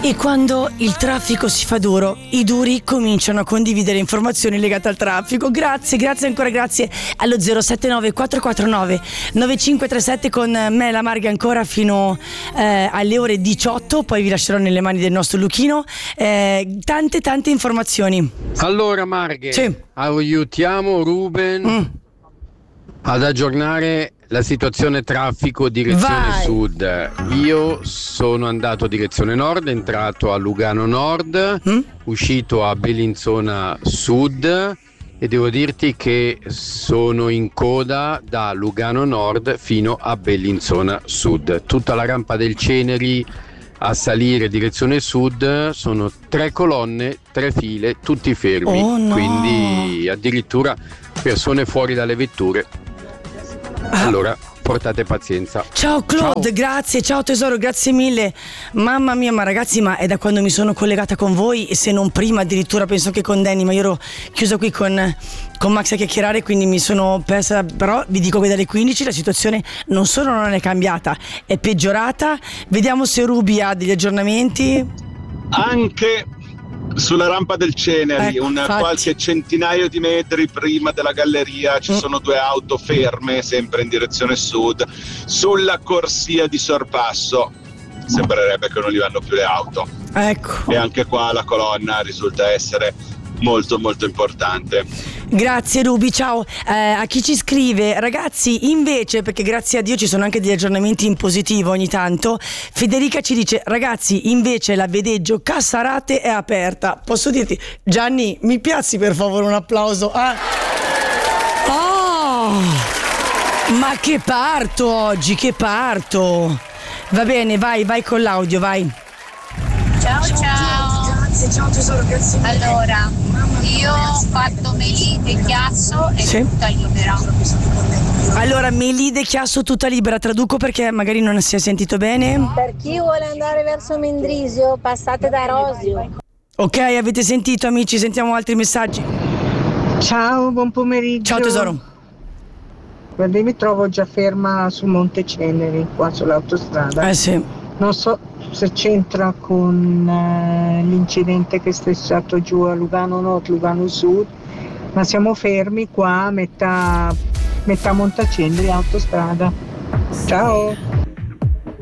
E quando il traffico si fa duro, i duri cominciano a condividere informazioni legate al traffico. Grazie ancora, grazie allo 079 449 9537 con me, la Marghe, ancora fino alle ore 18. Poi vi lascerò nelle mani del nostro Luchino tante informazioni. Allora Marghe, sì, aiutiamo Ruben ad aggiornare la situazione traffico direzione sud. Io sono andato direzione nord, entrato a Lugano Nord, uscito a Bellinzona Sud e devo dirti che sono in coda da Lugano Nord fino a Bellinzona Sud. Tutta la rampa del Ceneri a salire direzione sud sono 3 colonne, 3 file, tutti fermi. Oh no. Quindi addirittura persone fuori dalle vetture. Allora portate pazienza. Ciao Claude, ciao. Grazie, ciao tesoro, grazie mille. Mamma mia, ma ragazzi, ma è da quando mi sono collegata con voi, e se non prima addirittura, penso che con Danny, ma io ero chiusa qui con Max a chiacchierare, quindi mi sono persa. Però vi dico che dalle 15 la situazione non solo non è cambiata, è peggiorata. Vediamo se Ruby ha degli aggiornamenti. Anche sulla rampa del Ceneri, qualche centinaio di metri prima della galleria ci sono 2 auto ferme, sempre in direzione sud, sulla corsia di sorpasso. Sembrerebbe che non gli vanno più le auto. Ecco. E anche qua la colonna risulta essere molto importante. Grazie Ruby, ciao. A chi ci scrive, ragazzi, invece, perché grazie a Dio ci sono anche degli aggiornamenti in positivo ogni tanto, Federica ci dice: ragazzi, invece la vedeggio Cassarate è aperta. Posso dirti, Gianni, mi piazzi per favore un applauso? Oh, ma che parto oggi, che parto. Va bene, vai con l'audio, vai. Ciao. Ciao tesoro, grazie mille. Allora, io ho fatto Melide, Chiasso e tutta libera. Allora, Melide, Chiasso, tutta libera, traduco perché magari non si è sentito bene. Per chi vuole andare verso Mendrisio, passate da Rosio. Ok, avete sentito amici, sentiamo altri messaggi. Ciao, buon pomeriggio. Ciao tesoro. Guarda, io mi trovo già ferma sul Monte Ceneri, qua sull'autostrada. Sì. Non so se c'entra con l'incidente che è stato giù a Lugano Nord, Lugano Sud, ma siamo fermi qua a metà Monteceneri autostrada. Ciao.